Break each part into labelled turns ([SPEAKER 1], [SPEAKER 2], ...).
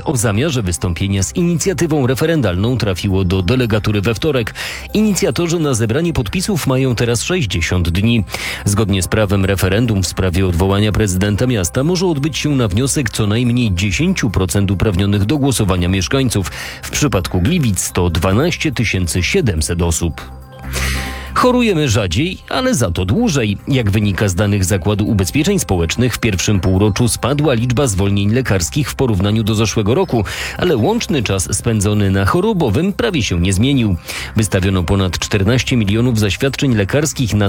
[SPEAKER 1] o zamiarze wystąpienia z inicjatywą referendalną trafiło do delegatury we wtorek. Inicjatorzy na zebranie podpisów mają teraz 60 dni. Zgodnie z prawem referendum w sprawie odwołania prezydenta miasta może odbyć się na wniosek co najmniej 10% uprawnionych do głosowania mieszkańców. W przypadku Gliwic to 12 700 osób. Chorujemy rzadziej, ale za to dłużej. Jak wynika z danych Zakładu Ubezpieczeń Społecznych, w pierwszym półroczu spadła liczba zwolnień lekarskich w porównaniu do zeszłego roku, ale łączny czas spędzony na chorobowym prawie się nie zmienił. Wystawiono ponad 14 milionów zaświadczeń lekarskich na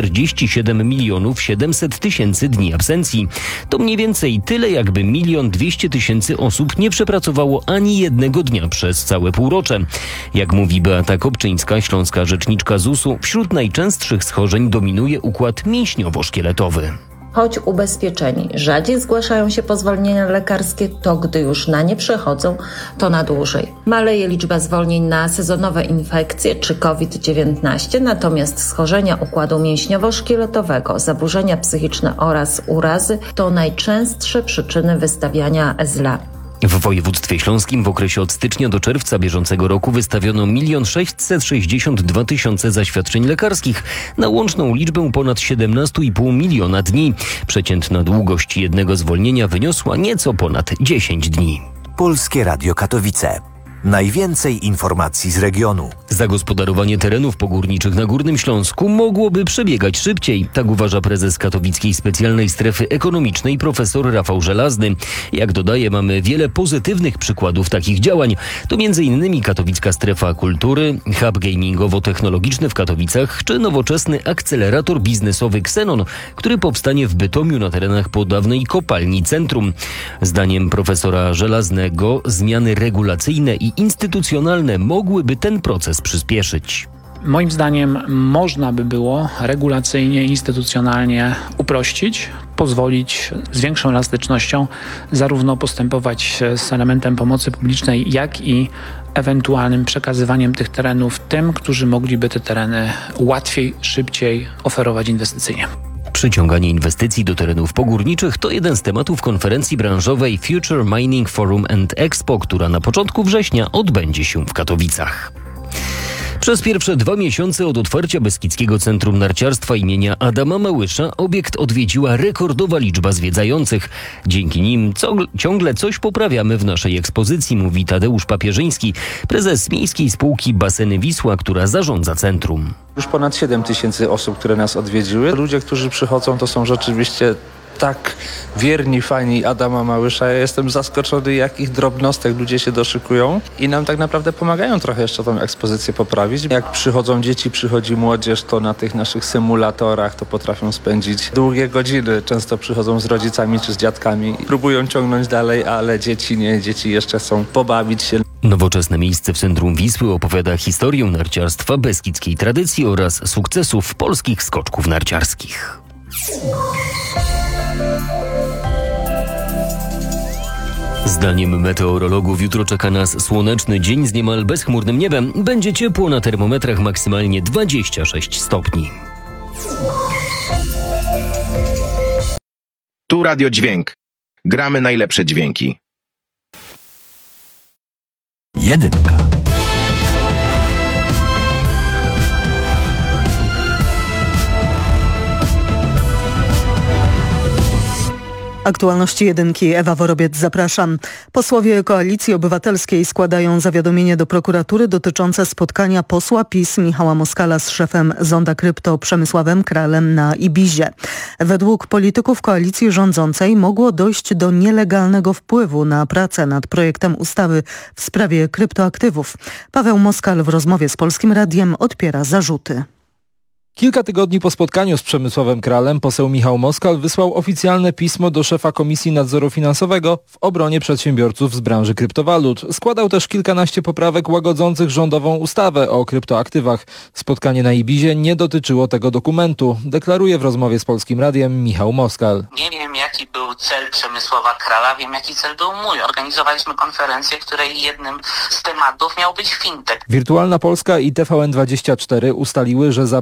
[SPEAKER 1] 147 700 000 dni absencji. To mniej więcej tyle, jakby 1 200 000 osób nie przepracowało ani jednego dnia przez całe półrocze. Jak mówi Beata Kopczyńska, śląska rzeczniczka ZUS-u, wśród najczęstszych schorzeń dominuje układ mięśniowo-szkieletowy.
[SPEAKER 2] Choć ubezpieczeni rzadziej zgłaszają się po zwolnienia lekarskie, to gdy już na nie przechodzą, to na dłużej. Maleje liczba zwolnień na sezonowe infekcje czy COVID-19, natomiast schorzenia układu mięśniowo-szkieletowego, zaburzenia psychiczne oraz urazy to najczęstsze przyczyny wystawiania SLA.
[SPEAKER 1] W województwie śląskim w okresie od stycznia do czerwca bieżącego roku wystawiono 1 662 000 zaświadczeń lekarskich na łączną liczbę ponad 17,5 miliona dni. Przeciętna długość jednego zwolnienia wyniosła nieco ponad 10 dni.
[SPEAKER 3] Polskie Radio Katowice. Najwięcej informacji z regionu.
[SPEAKER 1] Zagospodarowanie terenów pogórniczych na Górnym Śląsku mogłoby przebiegać szybciej. Tak uważa prezes Katowickiej Specjalnej Strefy Ekonomicznej profesor Rafał Żelazny. Jak dodaje, mamy wiele pozytywnych przykładów takich działań. To m.in. Katowicka Strefa Kultury, hub gamingowo-technologiczny w Katowicach czy nowoczesny akcelerator biznesowy Xenon, który powstanie w Bytomiu na terenach po dawnej kopalni Centrum. Zdaniem profesora Żelaznego zmiany regulacyjne i instytucjonalne mogłyby ten proces przyspieszyć.
[SPEAKER 4] Moim zdaniem można by było regulacyjnie, instytucjonalnie uprościć, pozwolić z większą elastycznością zarówno postępować z elementem pomocy publicznej, jak i ewentualnym przekazywaniem tych terenów tym, którzy mogliby te tereny łatwiej, szybciej oferować inwestycyjnie.
[SPEAKER 1] Przyciąganie inwestycji do terenów pogórniczych to jeden z tematów konferencji branżowej Future Mining Forum and Expo, która na początku września odbędzie się w Katowicach. Przez pierwsze 2 miesiące od otwarcia Beskidzkiego Centrum Narciarstwa imienia Adama Małysza obiekt odwiedziła rekordowa liczba zwiedzających. Dzięki nim ciągle coś poprawiamy w naszej ekspozycji, mówi Tadeusz Papierzyński, prezes miejskiej spółki Baseny Wisła, która zarządza centrum.
[SPEAKER 5] Już ponad 7 000 osób, które nas odwiedziły. Ludzie, którzy przychodzą, to są rzeczywiście tak wierni fani Adama Małysza. Ja jestem zaskoczony, jakich drobnostek ludzie się doszykują i nam tak naprawdę pomagają trochę jeszcze tą ekspozycję poprawić. Jak przychodzą dzieci, przychodzi młodzież, to na tych naszych symulatorach to potrafią spędzić długie godziny. Często przychodzą z rodzicami czy z dziadkami. Próbują ciągnąć dalej, ale dzieci nie. Dzieci jeszcze chcą pobawić się.
[SPEAKER 1] Nowoczesne miejsce w centrum Wisły opowiada historię narciarstwa, beskidzkiej tradycji oraz sukcesów polskich skoczków narciarskich. Zdaniem meteorologów jutro czeka nas słoneczny dzień z niemal bezchmurnym niebem. Będzie ciepło, na termometrach maksymalnie 26 stopni.
[SPEAKER 6] Tu Radio Dźwięk. Gramy najlepsze dźwięki.
[SPEAKER 3] 1.
[SPEAKER 7] Aktualności jedynki, Ewa Worobiec, zapraszam. Posłowie Koalicji Obywatelskiej składają zawiadomienie do prokuratury dotyczące spotkania posła PiS Michała Moskala z szefem Zonda Krypto Przemysławem Kralem na Ibizie. Według polityków koalicji rządzącej mogło dojść do nielegalnego wpływu na pracę nad projektem ustawy w sprawie kryptoaktywów. Paweł Moskal w rozmowie z Polskim Radiem odpiera zarzuty.
[SPEAKER 8] Kilka tygodni po spotkaniu z Przemysławem Kralem poseł Michał Moskal wysłał oficjalne pismo do szefa Komisji Nadzoru Finansowego w obronie przedsiębiorców z branży kryptowalut. Składał też kilkanaście poprawek łagodzących rządową ustawę o kryptoaktywach. Spotkanie na Ibizie nie dotyczyło tego dokumentu, deklaruje w rozmowie z Polskim Radiem Michał Moskal.
[SPEAKER 9] Nie wiem, jaki był cel Przemysława Krala, wiem, jaki cel był mój. Organizowaliśmy konferencję, której jednym z tematów miał być fintech.
[SPEAKER 8] Wirtualna Polska i TVN24 ustaliły, że za przelot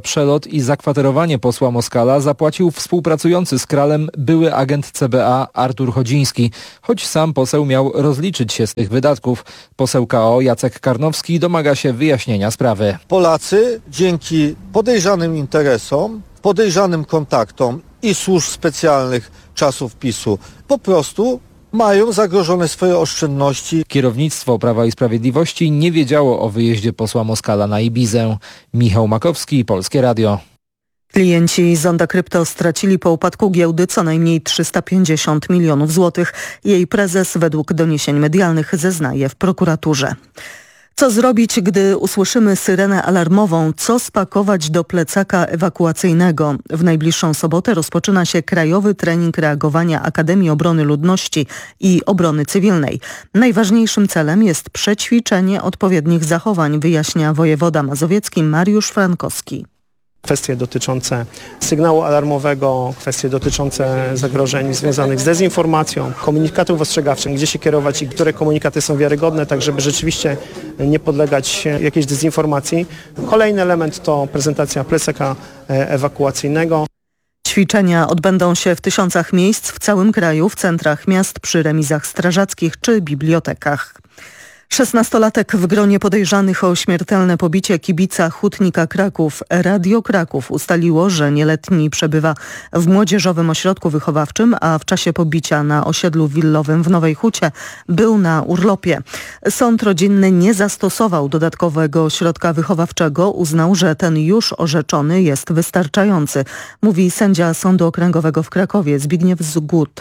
[SPEAKER 8] wywiad i zakwaterowanie posła Moskala zapłacił współpracujący z Kralem były agent CBA Artur Chodziński, choć sam poseł miał rozliczyć się z tych wydatków. Poseł KO Jacek Karnowski domaga się wyjaśnienia sprawy.
[SPEAKER 10] Polacy dzięki podejrzanym interesom, podejrzanym kontaktom i służb specjalnych czasów PiS-u po prostu mają zagrożone swoje oszczędności.
[SPEAKER 8] Kierownictwo Prawa i Sprawiedliwości nie wiedziało o wyjeździe posła Moskala na Ibizę. Michał Makowski, Polskie Radio.
[SPEAKER 7] Klienci Zonda Krypto stracili po upadku giełdy co najmniej 350 milionów złotych. Jej prezes według doniesień medialnych zeznaje w prokuraturze. Co zrobić, gdy usłyszymy syrenę alarmową? Co spakować do plecaka ewakuacyjnego? W najbliższą sobotę rozpoczyna się krajowy trening reagowania Akademii Obrony Ludności i Obrony Cywilnej. Najważniejszym celem jest przećwiczenie odpowiednich zachowań, wyjaśnia wojewoda mazowiecki Mariusz Frankowski.
[SPEAKER 11] Kwestie dotyczące sygnału alarmowego, kwestie dotyczące zagrożeń związanych z dezinformacją, komunikatów ostrzegawczych, gdzie się kierować i które komunikaty są wiarygodne, tak żeby rzeczywiście nie podlegać jakiejś dezinformacji. Kolejny element to prezentacja plecaka ewakuacyjnego.
[SPEAKER 7] Ćwiczenia odbędą się w tysiącach miejsc w całym kraju, w centrach miast, przy remizach strażackich czy bibliotekach. 16-latek w gronie podejrzanych o śmiertelne pobicie kibica Hutnika Kraków. Radio Kraków ustaliło, że nieletni przebywa w młodzieżowym ośrodku wychowawczym, a w czasie pobicia na osiedlu willowym w Nowej Hucie był na urlopie. Sąd rodzinny nie zastosował dodatkowego środka wychowawczego. Uznał, że ten już orzeczony jest wystarczający, mówi sędzia Sądu Okręgowego w Krakowie Zbigniew Zgut.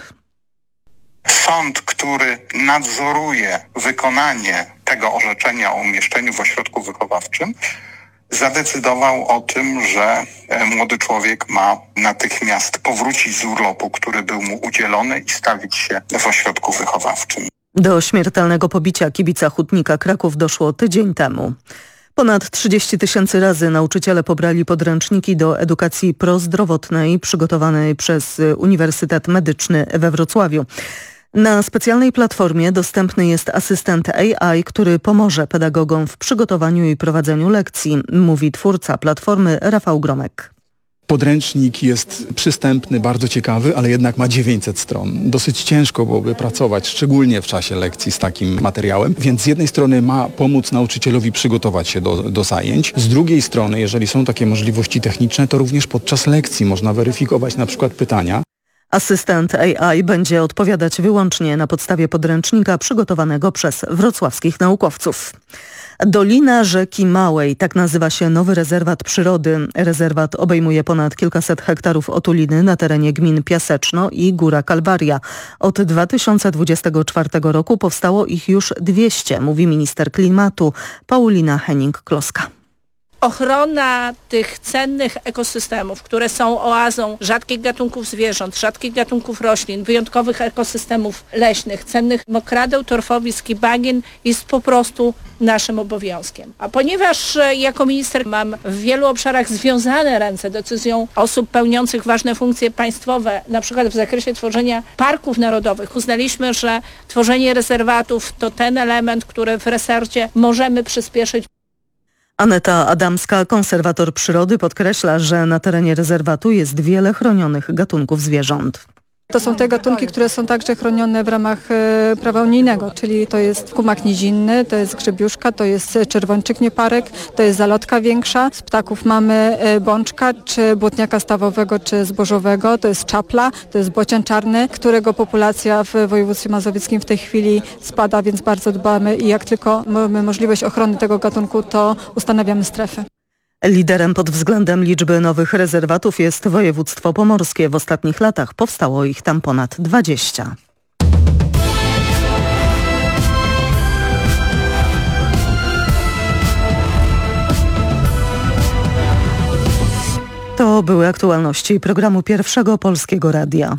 [SPEAKER 12] Sąd, który nadzoruje wykonanie tego orzeczenia o umieszczeniu w ośrodku wychowawczym, zadecydował o tym, że młody człowiek ma natychmiast powrócić z urlopu, który był mu udzielony i stawić się w ośrodku wychowawczym.
[SPEAKER 7] Do śmiertelnego pobicia kibica Hutnika Kraków doszło tydzień temu. Ponad 30 000 razy nauczyciele pobrali podręczniki do edukacji prozdrowotnej przygotowanej przez Uniwersytet Medyczny we Wrocławiu. Na specjalnej platformie dostępny jest asystent AI, który pomoże pedagogom w przygotowaniu i prowadzeniu lekcji, mówi twórca platformy Rafał Gromek.
[SPEAKER 13] Podręcznik jest przystępny, bardzo ciekawy, ale jednak ma 900 stron. Dosyć ciężko byłoby pracować, szczególnie w czasie lekcji z takim materiałem, więc z jednej strony ma pomóc nauczycielowi przygotować się do zajęć, z drugiej strony, jeżeli są takie możliwości techniczne, to również podczas lekcji można weryfikować na przykład pytania.
[SPEAKER 7] Asystent AI będzie odpowiadać wyłącznie na podstawie podręcznika przygotowanego przez wrocławskich naukowców. Dolina Rzeki Małej, tak nazywa się nowy rezerwat przyrody. Rezerwat obejmuje ponad kilkaset hektarów otuliny na terenie gmin Piaseczno i Góra Kalwaria. Od 2024 roku powstało ich już 200, mówi minister klimatu Paulina Henning-Kloska.
[SPEAKER 14] Ochrona tych cennych ekosystemów, które są oazą rzadkich gatunków zwierząt, rzadkich gatunków roślin, wyjątkowych ekosystemów leśnych, cennych mokradeł, torfowisk i bagien jest po prostu naszym obowiązkiem. A ponieważ jako minister mam w wielu obszarach związane ręce decyzją osób pełniących ważne funkcje państwowe, na przykład w zakresie tworzenia parków narodowych, uznaliśmy, że tworzenie rezerwatów to ten element, który w resorcie możemy przyspieszyć.
[SPEAKER 7] Aneta Adamska, konserwator przyrody, podkreśla, że na terenie rezerwatu jest wiele chronionych gatunków zwierząt.
[SPEAKER 15] To są te gatunki, które są także chronione w ramach prawa unijnego, czyli to jest kumak nizinny, to jest grzebiuszka, to jest czerwończyk nieparek, to jest zalotka większa. Z ptaków mamy bączka, czy błotniaka stawowego, czy zbożowego, to jest czapla, to jest bocian czarny, którego populacja w województwie mazowieckim w tej chwili spada, więc bardzo dbamy i jak tylko mamy możliwość ochrony tego gatunku, to ustanawiamy strefy.
[SPEAKER 7] Liderem pod względem liczby nowych rezerwatów jest województwo pomorskie. W ostatnich latach powstało ich tam ponad 20. To były aktualności programu Pierwszego Polskiego Radia.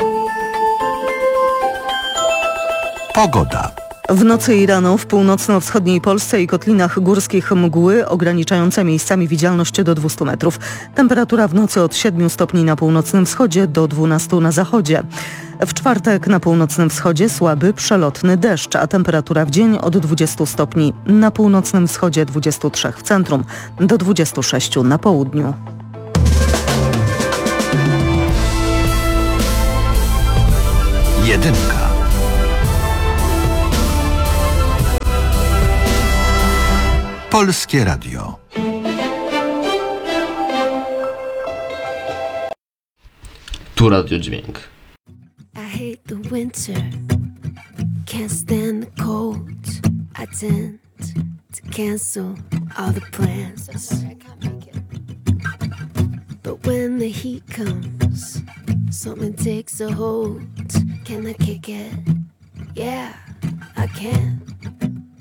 [SPEAKER 3] Pogoda.
[SPEAKER 7] W nocy i rano w północno-wschodniej Polsce i kotlinach górskich mgły ograniczające miejscami widzialność do 200 metrów. Temperatura w nocy od 7 stopni na północnym wschodzie do 12 na zachodzie. W czwartek na północnym wschodzie słaby przelotny deszcz, a temperatura w dzień od 20 stopni na północnym wschodzie, 23 w centrum, do 26 na południu.
[SPEAKER 3] Jedynka. Polskie Radio.
[SPEAKER 16] Tu Radio Dźwięk.
[SPEAKER 17] I hate the winter, can't stand the cold. I tend to cancel all the plans. But when the heat comes, something takes a hold. Can I kick it? Yeah, I can.